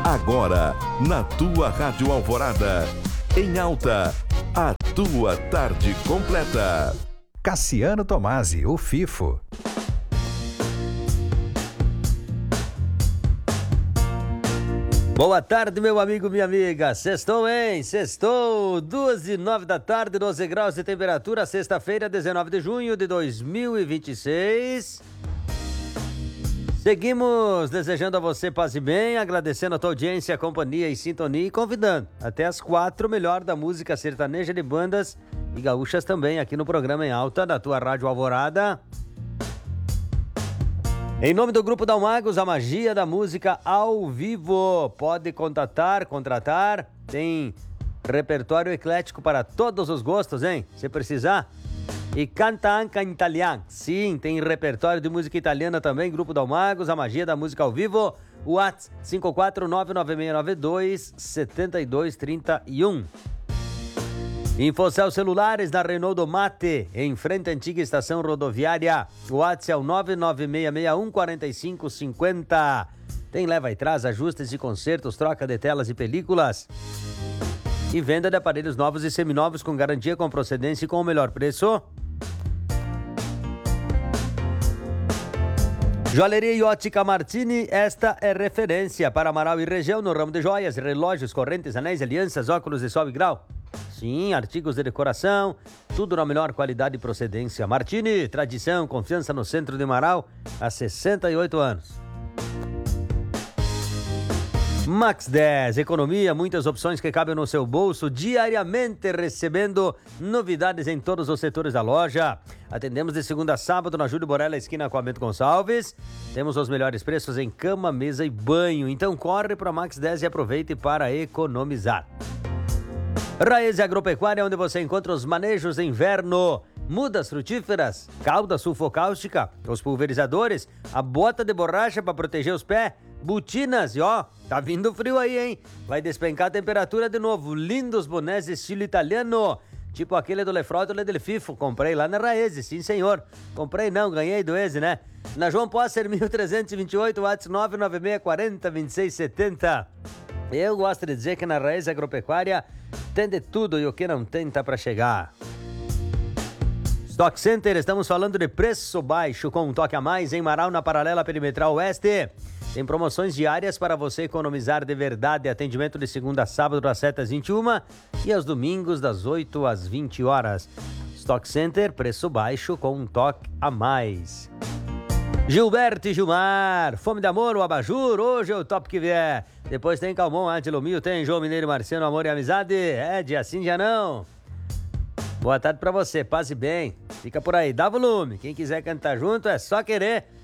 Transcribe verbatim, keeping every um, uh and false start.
Agora, na tua Rádio Alvorada, em alta, a tua tarde completa. Cassiano Tomasi, o Fifo. Boa tarde, meu amigo, minha amiga. Sextou, hein? Sextou, duas e nove da tarde, doze graus de temperatura, sexta-feira, dezenove de junho de dois mil e vinte e seis. Seguimos desejando a você paz e bem, agradecendo a tua audiência, companhia e sintonia e convidando até as quatro melhor da música sertaneja de bandas e gaúchas também aqui no programa Em Alta da tua Rádio Alvorada. Em nome do Grupo Dalmagos, a magia da música ao vivo. Pode contatar, contratar, tem repertório eclético para todos os gostos, hein? Se precisar. E canta anche in italiano. Sim, tem repertório de música italiana também. Grupo Dalmagos, a magia da música ao vivo. WhatsApp cinco quatro nove nove seis nove dois sete dois três um. Infocel Celulares na Renault do Mate, em frente à antiga estação rodoviária. O WhatsApp é o nove nove seis seis um quatro cinco cinco zero. Tem leva e traz, ajustes e consertos, troca de telas e películas. E venda de aparelhos novos e seminovos com garantia, com procedência e com o melhor preço. Joalheria e Ótica Martini, esta é referência para Amaral e região no ramo de joias, relógios, correntes, anéis, alianças, óculos de sol e grau. Sim, artigos de decoração, tudo na melhor qualidade e procedência. Martini, tradição, confiança no centro de Amaral há sessenta e oito anos. Max dez, economia, muitas opções que cabem no seu bolso, diariamente recebendo novidades em todos os setores da loja. Atendemos de segunda a sábado na Júlio Borella, esquina com a Bento Gonçalves. Temos os melhores preços em cama, mesa e banho. Então corre para Max dez e aproveite para economizar. Raiz Agropecuária, onde você encontra os manejos de inverno, mudas frutíferas, calda sulfocáustica, os pulverizadores, a bota de borracha para proteger os pés, botinas e ó, tá vindo frio aí, hein? Vai despencar a temperatura de novo. Lindos bonés estilo italiano, tipo aquele do Lefroy e do Fifo. Comprei lá na Raiz, sim senhor. Comprei não, ganhei do Eze, né? Na João Pócer mil trezentos e vinte e oito, WhatsApp nove nove seis quatro zero dois seis sete zero. Eu gosto de dizer que na Raiz Agropecuária tem de tudo e o que não tem tá para chegar. Stock Center, estamos falando de preço baixo com um toque a mais em Marau, na Paralela Perimetral Oeste. Tem promoções diárias para você economizar de verdade. Atendimento de segunda a sábado das sete às vinte e uma e aos domingos das oito às vinte horas. Stock Center, preço baixo com um toque a mais. Gilberto e Gilmar, Fome de Amor, o Abajur, hoje é o top que vier. Depois tem Calmon, Antilomio, tem João Mineiro e Marciano, Amor e Amizade. É, dia sim, dia não. Boa tarde pra você, paz e bem. Fica por aí, dá volume. Quem quiser cantar junto é só querer.